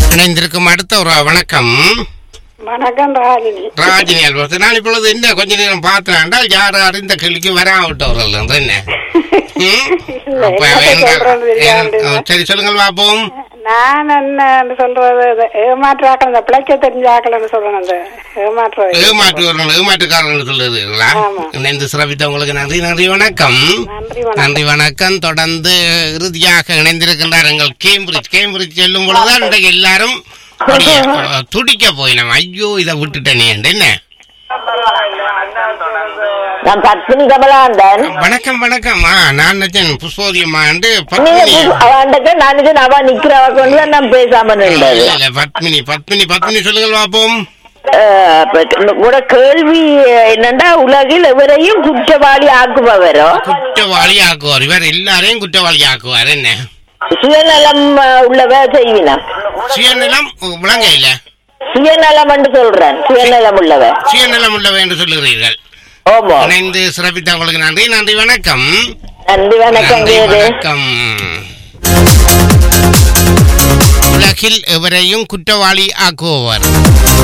இணைந்திருக்கும் அடுத்த ஒரு வணக்கம். வணக்கம் ராஜினி. ராஜினி அல்வத்து. நான் இப்பொழுது என்ன கொஞ்ச நேரம் பார்த்தேன்டா யார் அறிந்த கேள்விக்கு வராவிட்டவர்கள் என்ன சரி சொல்லுங்கள் பாப்போம். நான் என்ன சொல்றது, ஏமாற்றாக்கள் இந்த பிழைக்க தெரிஞ்ச ஆக்கலன்னு சொல்லணும். அந்த ஏமாற்றுக்காரர்கள் சொல்லுறீங்களா? இணைந்து சிறப்பித்த உங்களுக்கு நன்றி. நன்றி வணக்கம். நன்றி வணக்கம். தொடர்ந்து இறுதியாக இணைந்திருக்கின்றார் எங்கள் கேம்பிரிட்ஜ் செல்லும் பொழுதுதான் இன்றைக்கு எல்லாரும் துடிக்க போயினோம். ஐயோ இதை விட்டுட்டேனே என்ன. வணக்கம் வணக்கம். நான் நினைச்சேன் புஷ்போதியம்மா பத்மினி சொல்லுங்கள் பாப்போம். கேள்வி என்னண்டா, உலகில் எவரையும் குற்றவாளி ஆக்குபவரோ? குற்றவாளி ஆக்குவார். இவர் எல்லாரையும் குற்றவாளி ஆக்குவார். என்ன சுயநலம் உள்ளவ செய்வினம். சுயநலம் விளங்க இல்ல. சுயநலம் என்று சொல்றேன். சுயநலம் உள்ளவ என்று சொல்லுகிறீர்கள். இணைந்து சிறப்பித்த உங்களுக்கு நன்றி. நன்றி வணக்கம். நன்றி வணக்கம். வணக்கம். உலகில் எவரையும் குற்றவாளி ஆக்குபவர்.